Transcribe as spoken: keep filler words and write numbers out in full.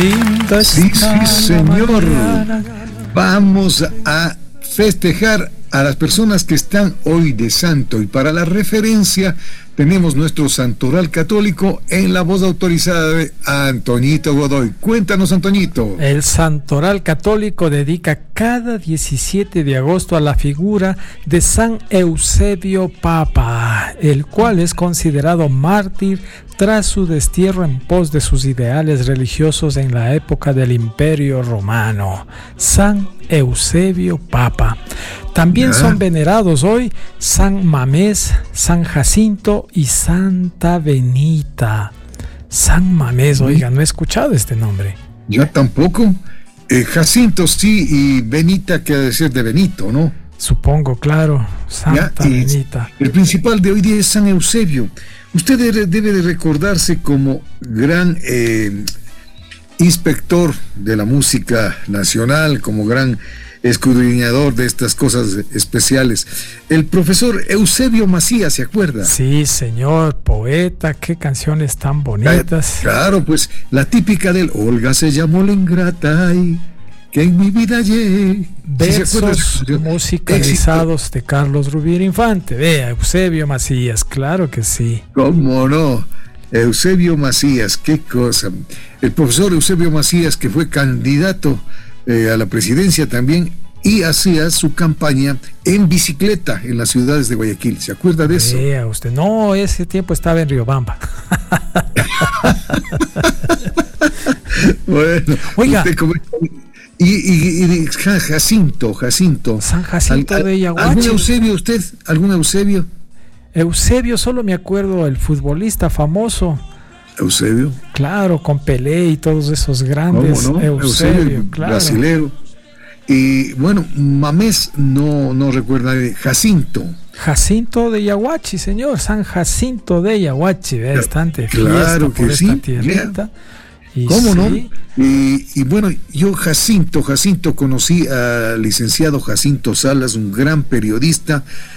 linda Sí, está sí, la señor. mañana. Vamos a festejar a las personas que están hoy de santo, y para la referencia tenemos nuestro santoral católico en la voz autorizada de Antoñito Godoy. Cuéntanos, Antoñito. El Santoral Católico dedica cada diecisiete de agosto a la figura de San Eusebio Papa, el cual es considerado mártir tras su destierro en pos de sus ideales religiosos en la época del Imperio Romano. San Eusebio Papa. También Ya. son venerados hoy San Mamés, San Jacinto y Santa Benita. San Mamés, oiga, no he escuchado este nombre. Yo tampoco. Eh, Jacinto sí, y Benita, que ha de ser de Benito, ¿no? Supongo, claro. Santa Ya, y Benita. el principal de hoy día es San Eusebio. Usted debe, debe de recordarse como gran eh, inspector de la música nacional, como gran escudriñador de estas cosas especiales. El profesor Eusebio Macías, ¿se acuerda? Sí, señor, poeta, qué canciones tan bonitas. Eh, claro, pues la típica del Olga se llamó la ingrata y que en mi vida llegué. Versos musicalizados de Carlos Rubiera Infante. Vea, Eusebio Macías, claro que sí. ¿Cómo no? Eusebio Macías, qué cosa. El profesor Eusebio Macías, que fue candidato eh, a la presidencia también, y hacía su campaña en bicicleta en las ciudades de Guayaquil. ¿Se acuerda de eso? Vea usted, no, ese tiempo estaba en Riobamba. Bueno, oiga. Usted como... Y, y, y Jacinto, Jacinto. San Jacinto ¿Al, de Yaguachi. ¿Algún Eusebio usted? ¿Algún Eusebio? Eusebio, solo me acuerdo el futbolista famoso. Eusebio. Claro, con Pelé y todos esos grandes. ¿Cómo no? Eusebio, Eusebio, claro. brasilero. Y bueno, Mamés no, no recuerda. Jacinto. Jacinto de Yaguachi, señor. San Jacinto de Yaguachi. Ve, bastante claro fiesta por que esta sí, tierrita. Y ¿Cómo sí, no? Y, y bueno, yo Jacinto, Jacinto conocí al licenciado Jacinto Salas, un gran periodista,